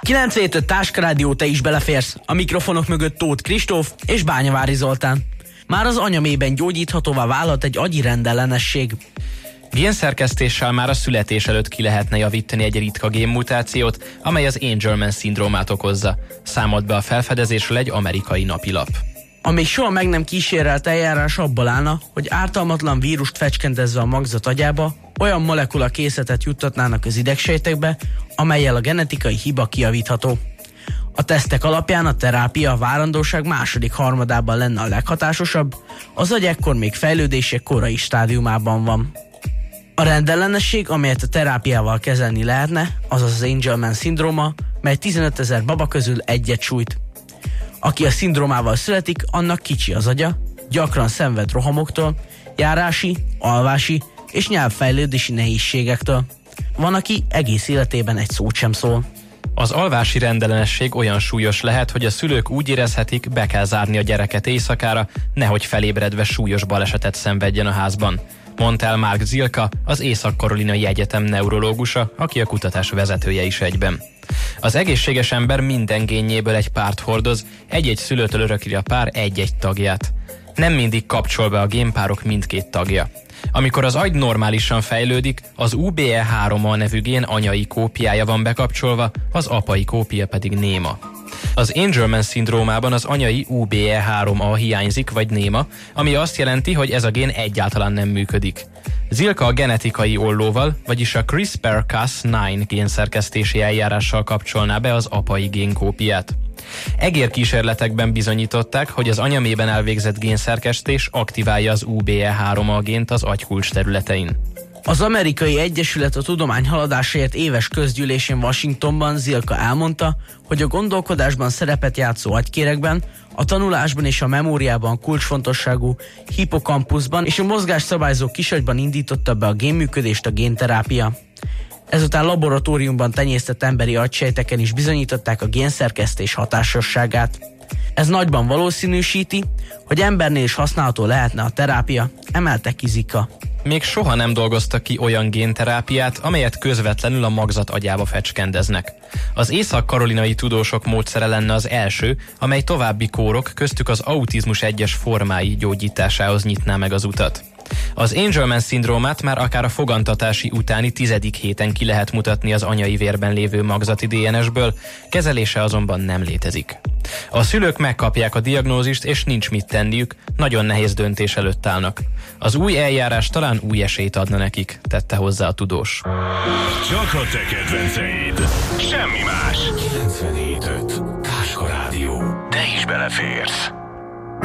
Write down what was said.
9-5 Táskarádió, te is beleférsz. A mikrofonok mögött Tóth Kristóf és Bányavári Zoltán. Már az anyamében gyógyíthatóvá válhat egy agyi rendellenesség. Génszerkesztéssel már a születés előtt ki lehetne javítani egy ritka génmutációt, amely az Angelman-szindrómát okozza, számolt be a felfedezésről egy amerikai napilap. A még soha meg nem kísérelt eljárás abból állna, hogy ártalmatlan vírust fecskendezve a magzat agyába olyan molekula készletet juttatnának az idegsejtekbe, amellyel a genetikai hiba kijavítható. A tesztek alapján a terápia a várandóság második harmadában lenne a leghatásosabb, az agy ekkor még fejlődése korai stádiumában van. A rendellenesség, amelyet a terápiával kezelni lehetne, az az Angelman-szindróma, mely 15 000 baba közül egyet sújt. Aki a szindrómával születik, annak kicsi az agya, gyakran szenved rohamoktól, járási, alvási és nyelvfejlődési nehézségektől. Van, aki egész életében egy szót sem szól. Az alvási rendellenesség olyan súlyos lehet, hogy a szülők úgy érezhetik, be kell zárni a gyereket éjszakára, nehogy felébredve súlyos balesetet szenvedjen a házban, mondta el Mark Zilka, az Észak-Karolinai Egyetem neurológusa, aki a kutatás vezetője is egyben. Az egészséges ember minden génjéből egy párt hordoz, egy-egy szülőtől örökli a pár egy-egy tagját. Nem mindig kapcsol be a génpárok mindkét tagja. Amikor az agy normálisan fejlődik, az UBE3A nevű gén anyai kópiája van bekapcsolva, az apai kópia pedig néma. Az Angelman-szindrómában az anyai UBE3A hiányzik vagy néma, ami azt jelenti, hogy ez a gén egyáltalán nem működik. Zilka a genetikai ollóval, vagyis a CRISPR-Cas9 génszerkesztési eljárással kapcsolná be az apai génkópiát. Egérkísérletekben bizonyították, hogy az anyamében elvégzett génszerkesztés aktiválja az UBE3A gént az agykulcs területein. Az Amerikai Egyesület a Tudomány haladásáért éves közgyűlésén Washingtonban Zilka elmondta, hogy a gondolkodásban szerepet játszó agykéregben, a tanulásban és a memóriában kulcsfontosságú hippokampuszban és a mozgást szabályzó kisagyban indította be a génműködést a génterápia. Ezután laboratóriumban tenyésztett emberi agysejteken is bizonyították a génszerkesztés hatásosságát. Ez nagyban valószínűsíti, hogy embernél is használható lehetne a terápia, emelte ki Zilka. Még soha nem dolgoztak ki olyan génterápiát, amelyet közvetlenül a magzat agyába fecskendeznek. Az észak-karolinai tudósok módszere lenne az első, amely további kórok, köztük az autizmus egyes formái gyógyításához nyitná meg az utat. Az Angelman-szindrómát már akár a fogantatási utáni 10. héten ki lehet mutatni az anyai vérben lévő magzati DNS-ből, kezelése azonban nem létezik. A szülők megkapják a diagnózist, és nincs mit tenniük, nagyon nehéz döntés előtt állnak. Az új eljárás talán új esélyt adna nekik, tette hozzá a tudós. Csak a te kedvenceid, semmi más. 97.5 Táskarádió. Te is beleférsz.